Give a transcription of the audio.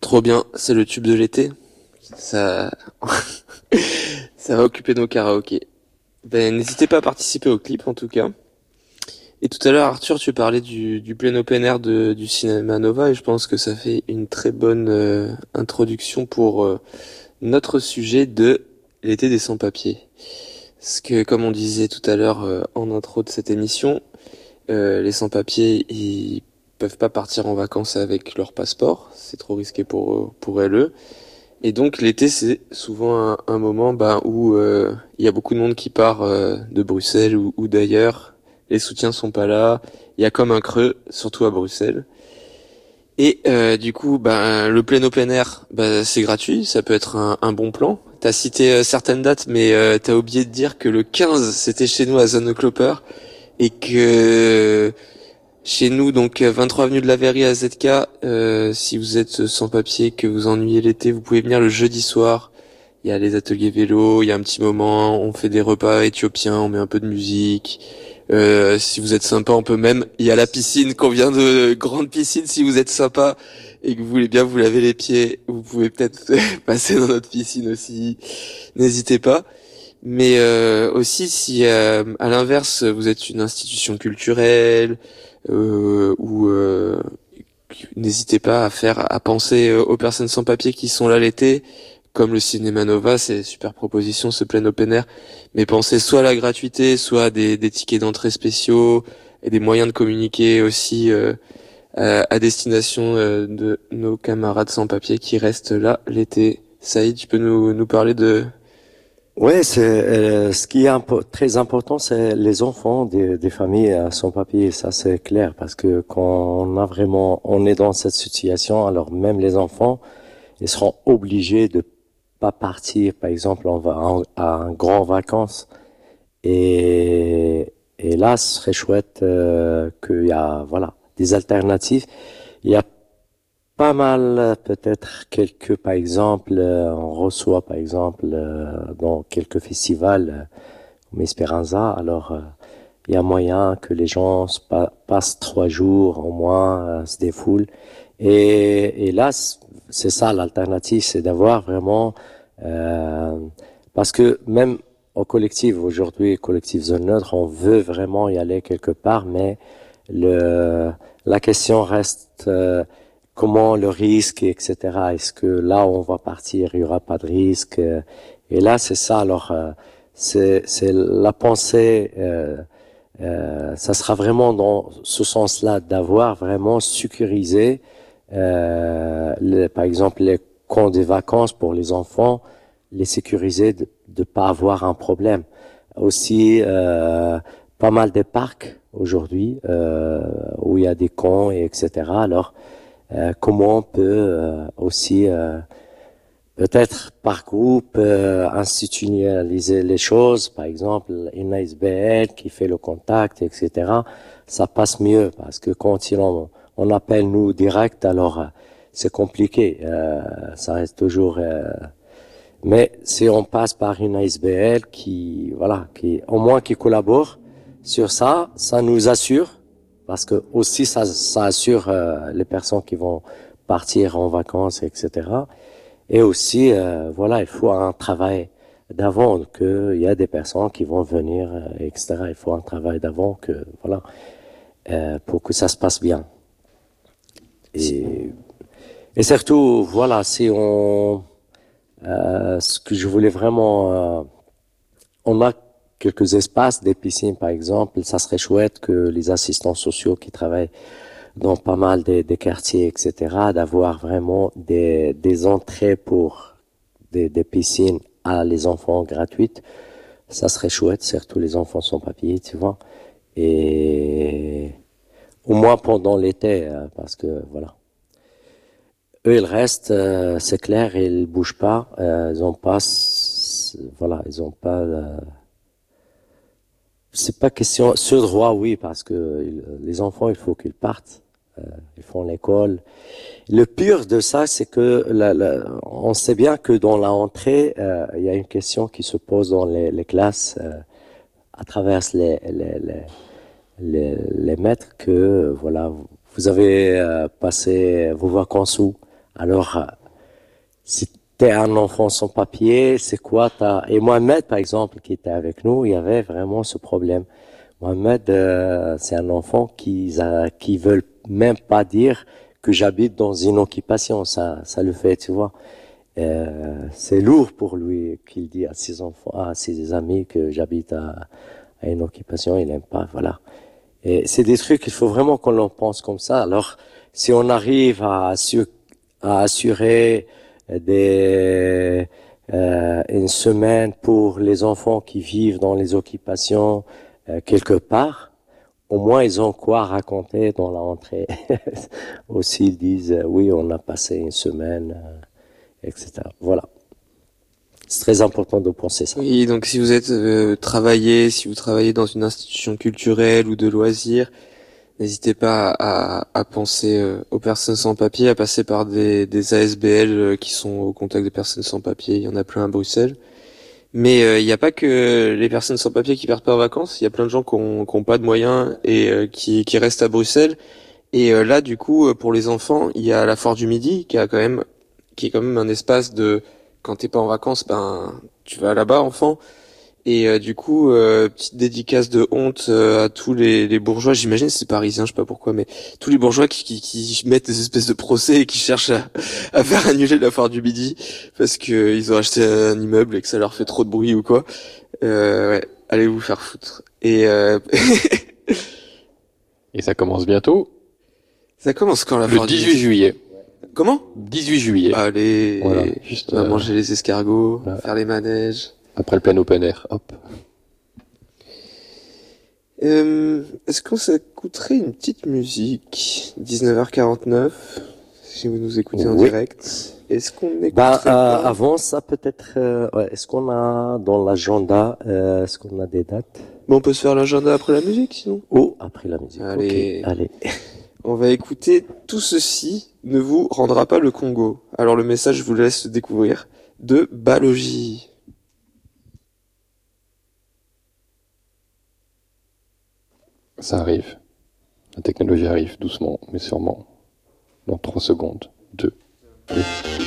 Trop bien, c'est le tube de l'été. Ça, ça va occuper nos karaokés. Ben, n'hésitez pas à participer au clip en tout cas. Et tout à l'heure, Arthur, tu parlais du plein open air du cinéma Nova et je pense que ça fait une très bonne introduction pour notre sujet de l'été des sans-papiers. Parce que, comme on disait tout à l'heure en intro de cette émission, les sans-papiers, ils peuvent pas partir en vacances avec leur passeport. C'est trop risqué pour eux. Et donc l'été c'est souvent un moment où il y a beaucoup de monde qui part de Bruxelles ou d'ailleurs. Les soutiens sont pas là. Il y a comme un creux, surtout à Bruxelles. Et du coup, le plein open air, c'est gratuit. Ça peut être un bon plan. T'as cité certaines dates, mais t'as oublié de dire que le 15 c'était chez nous à Zone Cloper et que chez nous, donc 23 avenue de la Verrerie à ZK, si vous êtes sans papier, que vous ennuyez l'été, vous pouvez venir le jeudi soir. Il y a les ateliers vélo, il y a un petit moment, on fait des repas éthiopiens, on met un peu de musique. Si vous êtes sympa, on peut même, il y a la piscine, qu'on vient de grande piscine, si vous êtes sympa et que vous voulez bien vous laver les pieds, vous pouvez peut-être passer dans notre piscine aussi. N'hésitez pas. Mais aussi, si à l'inverse, vous êtes une institution culturelle, ou n'hésitez pas à penser aux personnes sans papier qui sont là l'été, comme le Cinéma Nova, c'est super proposition, ce plein open air. Mais pensez soit à la gratuité, soit à des tickets d'entrée spéciaux et des moyens de communiquer aussi à destination de nos camarades sans papier qui restent là l'été. Saïd, tu peux nous parler de... Ouais, ce qui est très important, c'est les enfants des familles sans papier. Ça, c'est clair parce que quand on est dans cette situation, alors même les enfants, ils seront obligés de pas partir, par exemple, à un grand vacances. Et là, ce serait chouette qu'il y a des alternatives. Il y a pas mal, peut-être par exemple, on reçoit par exemple dans quelques festivals comme Esperanza, alors il y a moyen que les gens passent 3 jours au moins, se défoulent. Et là, c'est ça l'alternative, c'est d'avoir vraiment, parce que même au collectif aujourd'hui, collectif Zone Neutre, on veut vraiment y aller quelque part, mais la question reste comment le risque, etc. Est-ce que là où on va partir, il y aura pas de risque? Et là, c'est ça. Alors, c'est la pensée. Ça sera vraiment dans ce sens-là d'avoir vraiment sécurisé, par exemple, les camps de vacances pour les enfants, les sécuriser de pas avoir un problème. Aussi, pas mal de parcs aujourd'hui où il y a des camps et etc. Alors comment on peut aussi peut-être par groupe institutionnaliser les choses, par exemple une ASBL qui fait le contact, etc. Ça passe mieux parce que quand on appelle nous direct, alors c'est compliqué. Ça reste toujours. Mais si on passe par une ASBL qui au moins qui collabore sur ça, ça nous assure. Parce que aussi ça assure les personnes qui vont partir en vacances, etc. Et aussi, il faut un travail d'avant, qu'il y a des personnes qui vont venir, etc. Il faut un travail d'avant pour que ça se passe bien. Et surtout, si ce que je voulais vraiment, on a quelques espaces, des piscines par exemple, ça serait chouette que les assistants sociaux qui travaillent dans pas mal des quartiers, etc., d'avoir vraiment des entrées pour des piscines à les enfants gratuites. Ça serait chouette, surtout les enfants sans papier, tu vois. Et au moins pendant l'été, parce que eux ils restent, c'est clair, ils bougent pas, ils ont pas, ils ont pas. C'est pas question. Ce droit, oui, parce que les enfants, il faut qu'ils partent. Ils font l'école. Le pire de ça, c'est que on sait bien que dans la rentrée, il y a une question qui se pose dans les classes à travers les maîtres que vous avez passé vos vacances où? Alors si t'es un enfant sans papier, c'est quoi Et Mohamed, par exemple, qui était avec nous, il y avait vraiment ce problème. Mohamed, c'est un enfant qui veulent même pas dire que j'habite dans une occupation. Ça le fait, tu vois. C'est lourd pour lui qu'il dit à ses enfants, à ses amis que j'habite à une occupation. Il aime pas, voilà. Et c'est des trucs, il faut vraiment qu'on en pense comme ça. Alors, si on arrive à assurer une semaine pour les enfants qui vivent dans les occupations quelque part, au moins ils ont quoi raconter dans la rentrée. Aussi, ils disent, oui, on a passé une semaine, etc. Voilà. C'est très important de penser ça. Oui, donc si vous êtes si vous travaillez dans une institution culturelle ou de loisirs, n'hésitez pas à penser aux personnes sans papier, à passer par des ASBL qui sont au contact des personnes sans papier. Il y en a plein à Bruxelles. Mais il n'y a pas que les personnes sans papier qui partent pas en vacances. Il y a plein de gens qui ont pas de moyens et qui restent à Bruxelles. Et là, du coup, pour les enfants, il y a la Foire du Midi qui est quand même un espace de quand t'es pas en vacances, ben tu vas là-bas, enfant. Et du coup, petite dédicace de honte à tous les bourgeois. J'imagine c'est parisien, je sais pas pourquoi, mais tous les bourgeois qui mettent des espèces de procès et qui cherchent à faire annuler la Foire du Midi parce que ils ont acheté un immeuble et que ça leur fait trop de bruit ou quoi. Ouais, allez vous faire foutre. Et Et ça commence bientôt, ça commence quand la le Foire du 18 Midi? juillet. Comment? 18 juillet. Allez, Voilà, juste, on va manger les escargots, voilà. faire les manèges. Après le plein open air, hop. Est-ce qu'on s'écouterait une petite musique? 19h49, si vous nous écoutez en Oui. direct. Est-ce qu'on écouterait Bah, pas avant ça, peut-être, ouais, est-ce qu'on a dans l'agenda, est-ce qu'on a des dates? Bon, on peut se faire l'agenda après la musique, sinon. Oh, après la musique. Allez. Ok, allez. On va écouter Tout ceci ne vous rendra pas le Congo. Alors le message, je vous laisse découvrir, de Balogi. Ça arrive. La technologie arrive doucement, mais sûrement. Dans 3 secondes. 2.